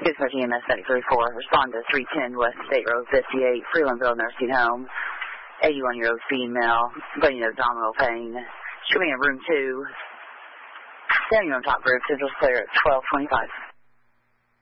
Dispatch EMS 934. Respond to 310 West State Road 58, Freelandville Nursing Home. 81-year-old female, complaining of abdominal pain. She'll be in room 2. Standing on top roof, central clear at 1225.